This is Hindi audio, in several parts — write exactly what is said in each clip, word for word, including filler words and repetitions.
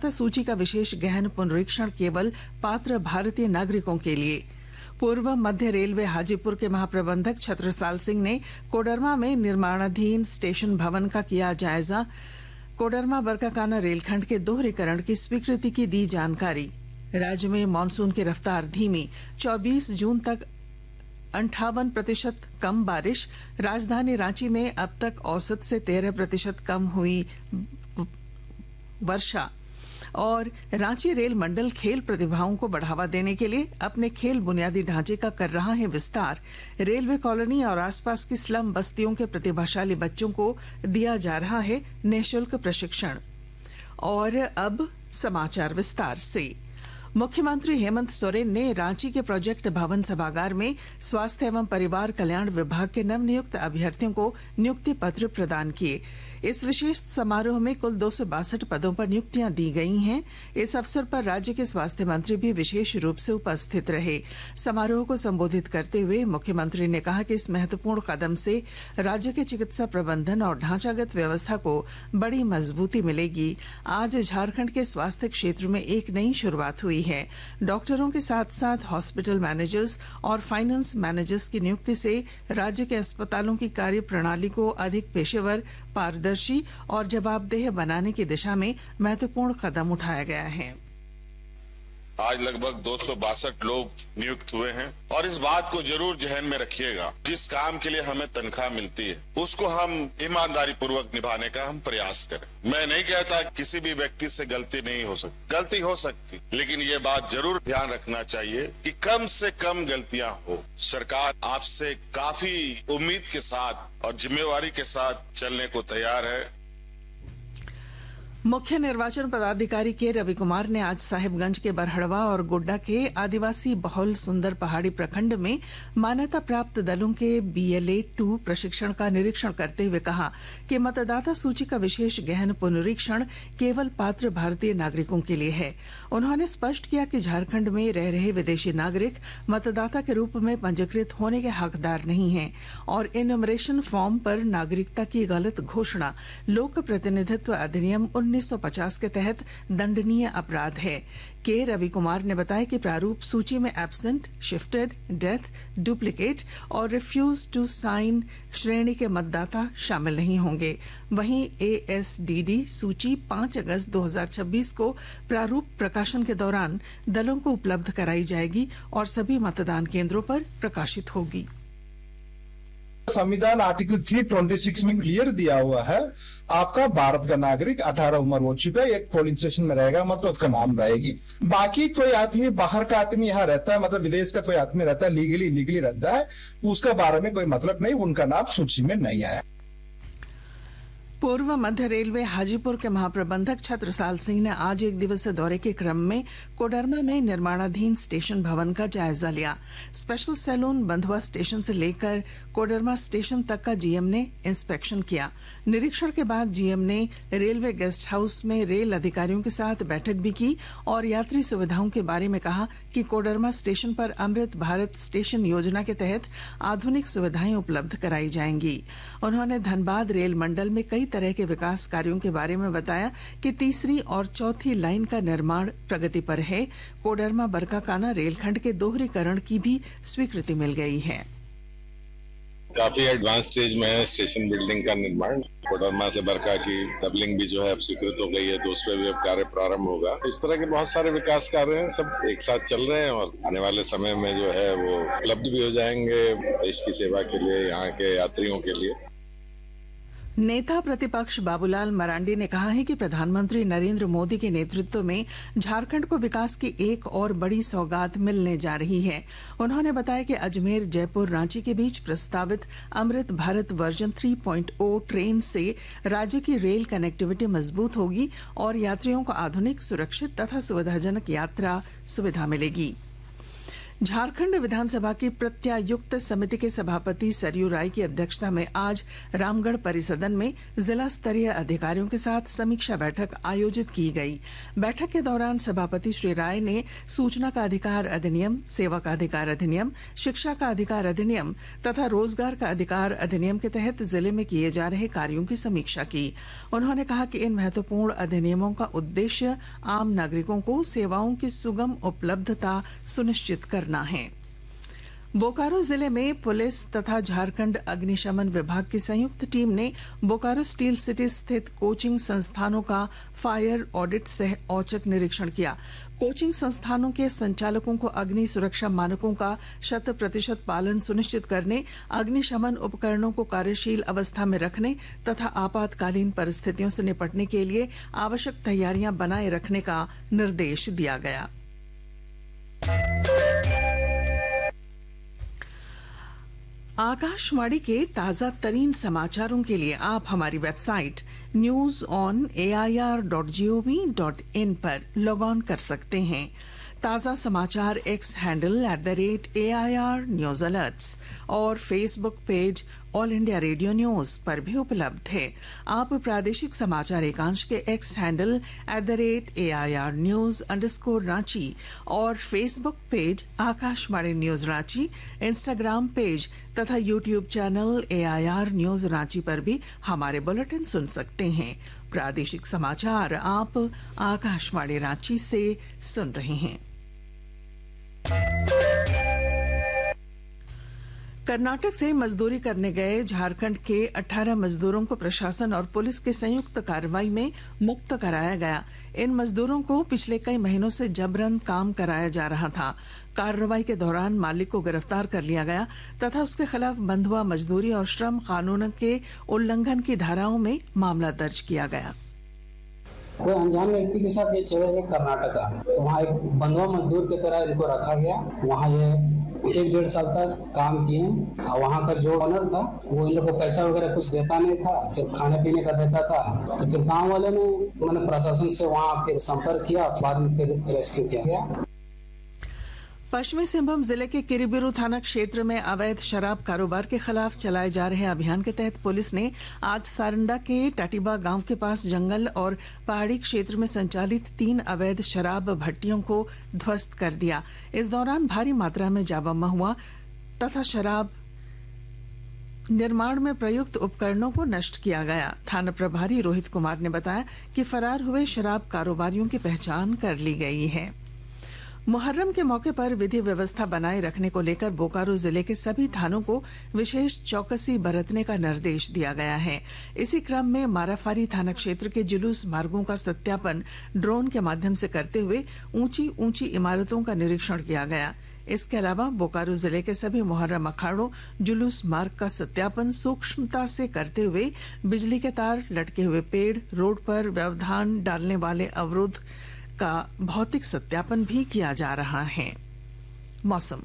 मतदाता सूची का विशेष गहन पुनरीक्षण केवल पात्र भारतीय नागरिकों के लिए। पूर्व मध्य रेलवे हाजीपुर के महाप्रबंधक छत्रसाल सिंह ने कोडरमा में निर्माणाधीन स्टेशन भवन का किया जायजा। कोडरमा बरकाकाना रेलखंड के दोहरीकरण की स्वीकृति की दी जानकारी। राज्य में मानसून की रफ्तार धीमी, चौबीस जून तक अंठावन प्रतिशत कम बारिश। राजधानी रांची में अब तक औसत से तेरह प्रतिशत कम हुई वर्षा। और रांची रेल मंडल खेल प्रतिभाओं को बढ़ावा देने के लिए अपने खेल बुनियादी ढांचे का कर रहा है विस्तार। रेलवे कॉलोनी और आसपास की स्लम बस्तियों के प्रतिभाशाली बच्चों को दिया जा रहा है निःशुल्क प्रशिक्षण। और अब समाचार विस्तार से। मुख्यमंत्री हेमंत सोरेन ने रांची के प्रोजेक्ट भवन सभागार में स्वास्थ्य एवं परिवार कल्याण विभाग के नवनियुक्त अभ्यर्थियों को नियुक्ति पत्र प्रदान किए। इस विशेष समारोह में कुल दो सौ बासठ पदों पर नियुक्तियां दी गई हैं। इस अवसर पर राज्य के स्वास्थ्य मंत्री भी विशेष रूप से उपस्थित रहे। समारोह को संबोधित करते हुए मुख्यमंत्री ने कहा कि इस महत्वपूर्ण कदम से राज्य के चिकित्सा प्रबंधन और ढांचागत व्यवस्था को बड़ी मजबूती मिलेगी। आज झारखंड के स्वास्थ्य क्षेत्र में एक नई शुरुआत हुई है। डॉक्टरों के साथ साथ हॉस्पिटल मैनेजर्स और फाइनेंस मैनेजर्स की नियुक्ति से राज्य के अस्पतालों की कार्य प्रणाली को अधिक पेशेवर, पारदर्शी और जवाबदेह बनाने की दिशा में महत्वपूर्ण कदम उठाया गया है। आज लगभग दो सौ बासठ लोग नियुक्त हुए हैं और इस बात को जरूर जहन में रखिएगा, जिस काम के लिए हमें तनख्वाह मिलती है उसको हम ईमानदारी पूर्वक निभाने का हम प्रयास करें। मैं नहीं कहता किसी भी व्यक्ति से गलती नहीं हो सकती, गलती हो सकती, लेकिन ये बात जरूर ध्यान रखना चाहिए कि कम से कम गलतियां हो। सरकार आपसे काफी उम्मीद के साथ और जिम्मेवारी के साथ चलने को तैयार है। मुख्य निर्वाचन पदाधिकारी के रवि कुमार ने आज साहिबगंज के बरहड़वा और गोड्डा के आदिवासी बहुल सुंदर पहाड़ी प्रखंड में मान्यता प्राप्त दलों के बीएलए टू प्रशिक्षण का निरीक्षण करते हुए कहा कि मतदाता सूची का विशेष गहन पुनरीक्षण केवल पात्र भारतीय नागरिकों के लिए है। उन्होंने स्पष्ट किया कि झारखंड में रह रहे विदेशी नागरिक मतदाता के रूप में पंजीकृत होने के हकदार नहीं है और इन्यूमरेशन फॉर्म पर नागरिकता की गलत घोषणा लोक प्रतिनिधित्व अधिनियम उन्नीस सौ पचास के तहत दंडनीय अपराध है। के रवि कुमार ने बताया कि प्रारूप सूची में एब्सेंट, शिफ्टेड, डेथ, डुप्लीकेट और रिफ्यूज टू साइन श्रेणी के मतदाता शामिल नहीं होंगे। वहीं एएसडीडी सूची पाँच अगस्त दो हज़ार छब्बीस को प्रारूप प्रकाशन के दौरान दलों को उपलब्ध कराई जाएगी और सभी मतदान केंद्रों पर प्रकाशित होगी। संविधान आर्टिकल तीन सौ छब्बीस में क्लियर दिया हुआ है, आपका भारत का नागरिक अठारह उम्र हो चुका है, एक पोलिंग स्टेशन में रहेगा मतलब उसका नाम रहेगी। बाकी कोई आदमी बाहर का आदमी यहाँ रहता है, मतलब विदेश का कोई आदमी रहता है, लीगली इलीगली रहता है, उसका बारे में कोई मतलब नहीं, उनका नाम सूची में नहीं आया। पूर्व मध्य रेलवे हाजीपुर के महाप्रबंधक छत्रसाल सिंह ने आज एक दिवसीय दौरे के क्रम में कोडरमा में निर्माणाधीन स्टेशन भवन का जायजा लिया। स्पेशल सैलून बंधुआ स्टेशन से लेकर कोडरमा स्टेशन तक का जीएम ने इंस्पेक्शन किया। निरीक्षण के बाद जीएम ने रेलवे गेस्ट हाउस में रेल अधिकारियों के साथ बैठक भी की और यात्री सुविधाओं के बारे में कहा कि कोडरमा स्टेशन पर अमृत भारत स्टेशन योजना के तहत आधुनिक सुविधाएं उपलब्ध कराई जाएंगी। उन्होंने धनबाद रेल मंडल में कई तरह के विकास कार्यों के बारे में बताया कि तीसरी और चौथी लाइन का निर्माण प्रगति पर है। कोडरमा बरकाकाना रेलखंड के दोहरीकरण की भी स्वीकृति मिल गई है। काफी एडवांस स्टेज में है स्टेशन बिल्डिंग का निर्माण। कोडरमा से बरका की डबलिंग भी जो है अब स्वीकृत हो गई है, तो उस पर भी अब कार्य प्रारंभ होगा। इस तरह के बहुत सारे विकास कार्य हैं, सब एक साथ चल रहे हैं और आने वाले समय में जो है वो उपलब्ध भी हो जाएंगे देश की सेवा के लिए, यहाँ के यात्रियों के लिए। नेता प्रतिपक्ष बाबूलाल मरांडी ने कहा है कि प्रधानमंत्री नरेंद्र मोदी के नेतृत्व में झारखंड को विकास की एक और बड़ी सौगात मिलने जा रही है। उन्होंने बताया कि अजमेर, जयपुर, रांची के बीच प्रस्तावित अमृत भारत वर्जन तीन पॉइंट ज़ीरो ट्रेन से राज्य की रेल कनेक्टिविटी मजबूत होगी और यात्रियों को आधुनिक, सुरक्षित तथा सुविधाजनक यात्रा सुविधा मिलेगी। झारखंड विधानसभा की प्रत्यायुक्त समिति के सभापति सरयू राय की अध्यक्षता में आज रामगढ़ परिसदन में जिला स्तरीय अधिकारियों के साथ समीक्षा बैठक आयोजित की गई। बैठक के दौरान सभापति श्री राय ने सूचना का अधिकार अधिनियम, सेवा का अधिकार अधिनियम, शिक्षा का अधिकार अधिनियम तथा रोजगार का अधिकार अधिनियम के तहत जिले में किए जा रहे कार्यों की समीक्षा की। उन्होंने कहा कि इन महत्वपूर्ण अधिनियमों का उद्देश्य आम नागरिकों को सेवाओं की सुगम उपलब्धता सुनिश्चित करना है। बोकारो जिले में पुलिस तथा झारखंड अग्निशमन विभाग की संयुक्त टीम ने बोकारो स्टील सिटी स्थित कोचिंग संस्थानों का फायर ऑडिट सह औचक निरीक्षण किया। कोचिंग संस्थानों के संचालकों को अग्नि सुरक्षा मानकों का शत प्रतिशत पालन सुनिश्चित करने, अग्निशमन उपकरणों को कार्यशील अवस्था में रखने तथा आपातकालीन परिस्थितियों से निपटने के लिए आवश्यक तैयारियां बनाए रखने का निर्देश दिया गया। आकाशवाणी के ताजा तरीन समाचारों के लिए आप हमारी website news on A I R dot G O V dot in पर लॉग ऑन कर सकते हैं। ताजा समाचार x handle at the rate A I R news alerts और Facebook page all India radio news पर भी उपलब्ध है। आप प्रादेशिक समाचार एकांश के x handle at the rate A I R news underscore Ranchi और Facebook page Akashvani news Ranchi, Instagram page तथा YouTube channel A I R news Ranchi पर भी हमारे बुलेटिन सुन सकते हैं। प्रादेशिक समाचार आप आकाशवाणी रांची से सुन रहे हैं। कर्नाटक से मजदूरी करने गए झारखंड के अठारह मजदूरों को प्रशासन और पुलिस की संयुक्त कार्रवाई में मुक्त कराया गया। इन मजदूरों को पिछले कई महीनों से जबरन काम कराया जा रहा था। कार्रवाई के दौरान मालिक को गिरफ्तार कर लिया गया तथा उसके खिलाफ बंधुआ मजदूरी और श्रम कानून के उल्लंघन की धाराओं में मामला दर्ज किया गया। कोई अनजान व्यक्ति के साथ ये चले गए कर्नाटका, तो वहाँ एक बंधुआ मजदूर की तरह इनको रखा गया। वहाँ ये एक डेढ़ साल तक काम किए और वहाँ का जो ओनर था वो इन लोग को पैसा वगैरह कुछ देता नहीं था, सिर्फ खाने पीने का देता था। तो फिर गाँव वाले ने मैंने प्रशासन से वहाँ फिर संपर्क किया, बाद में फिर रेस्क्यू किया गया। पश्चिमी सिंहभूम जिले के किरीबिरू थाना क्षेत्र में अवैध शराब कारोबार के खिलाफ चलाए जा रहे अभियान के तहत पुलिस ने आज सारंडा के टाटीबा गांव के पास जंगल और पहाड़ी क्षेत्र में संचालित तीन अवैध शराब भट्टियों को ध्वस्त कर दिया। इस दौरान भारी मात्रा में जावा महुआ तथा शराब निर्माण में प्रयुक्त उपकरणों को नष्ट किया गया। थाना प्रभारी रोहित कुमार ने बताया कि फरार हुए शराब कारोबारियों की पहचान कर ली गई है। मुहर्रम के मौके पर विधि व्यवस्था बनाए रखने को लेकर बोकारो जिले के सभी थानों को विशेष चौकसी बरतने का निर्देश दिया गया है। इसी क्रम में माराफारी थाना क्षेत्र के जुलूस मार्गों का सत्यापन ड्रोन के माध्यम से करते हुए ऊंची ऊंची इमारतों का निरीक्षण किया गया। इसके अलावा बोकारो जिले के सभी मुहर्रम अखाड़ों जुलूस मार्ग का सत्यापन सूक्ष्मता से करते हुए बिजली के तार, लटके हुए पेड़, रोड पर व्यवधान डालने वाले अवरोध का भौतिक सत्यापन भी किया जा रहा है। मौसम।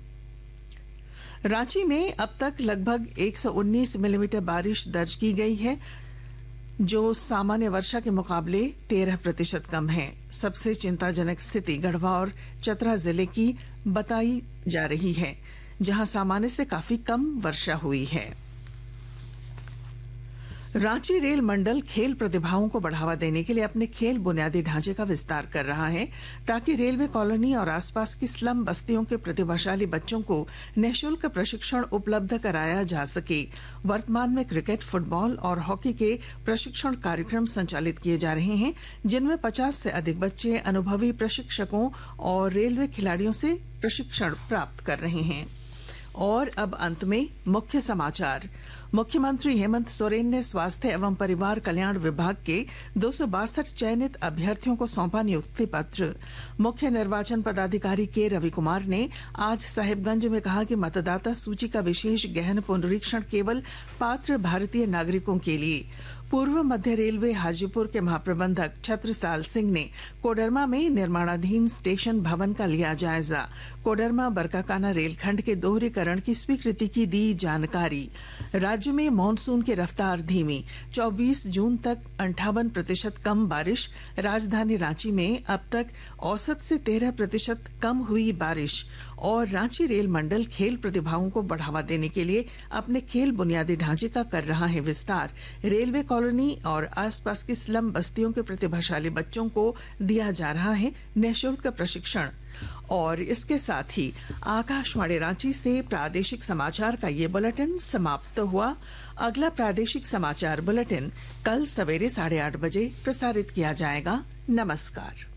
रांची में अब तक लगभग एक सौ उन्नीस मिलीमीटर बारिश दर्ज की गई है, जो सामान्य वर्षा के मुकाबले तेरह प्रतिशत कम है। सबसे चिंताजनक स्थिति गढ़वा और चतरा जिले की बताई जा रही है, जहां सामान्य से काफी कम वर्षा हुई है। रांची रेल मंडल खेल प्रतिभाओं को बढ़ावा देने के लिए अपने खेल बुनियादी ढांचे का विस्तार कर रहा है, ताकि रेलवे कॉलोनी और आसपास की स्लम बस्तियों के प्रतिभाशाली बच्चों को निःशुल्क प्रशिक्षण उपलब्ध कराया जा सके। वर्तमान में क्रिकेट, फुटबॉल और हॉकी के प्रशिक्षण कार्यक्रम संचालित किए जा रहे हैं, जिनमें पचास से अधिक बच्चे अनुभवी प्रशिक्षकों और रेलवे खिलाड़ियों से प्रशिक्षण प्राप्त कर रहे हैं। और अब अंत में मुख्य समाचार। मुख्यमंत्री हेमंत सोरेन ने स्वास्थ्य एवं परिवार कल्याण विभाग के दो सौ बासठ चयनित अभ्यर्थियों को सौंपा नियुक्ति पत्र। मुख्य निर्वाचन पदाधिकारी के रवि कुमार ने आज साहिबगंज में कहा कि मतदाता सूची का विशेष गहन पुनरीक्षण केवल पात्र भारतीय नागरिकों के लिए। पूर्व मध्य रेलवे हाजीपुर के महाप्रबंधक छत्रसाल सिंह ने कोडरमा में निर्माणाधीन स्टेशन भवन का लिया जायजा। कोडरमा बरकाकाना रेलखंड के दोहरीकरण की स्वीकृति की दी जानकारी। राज्य राज्य में मॉनसून की रफ्तार धीमी, चौबीस जून तक अंठावन प्रतिशत कम बारिश। राजधानी रांची में अब तक औसत से तेरह प्रतिशत कम हुई बारिश। और रांची रेल मंडल खेल प्रतिभाओं को बढ़ावा देने के लिए अपने खेल बुनियादी ढांचे का कर रहा है विस्तार। रेलवे कॉलोनी और आसपास की स्लम बस्तियों के प्रतिभाशाली बच्चों को दिया जा रहा है निःशुल्क प्रशिक्षण। और इसके साथ ही आकाशवाणी रांची से प्रादेशिक समाचार का ये बुलेटिन समाप्त हुआ। अगला प्रादेशिक समाचार बुलेटिन कल सवेरे साढ़े आठ बजे प्रसारित किया जाएगा। नमस्कार।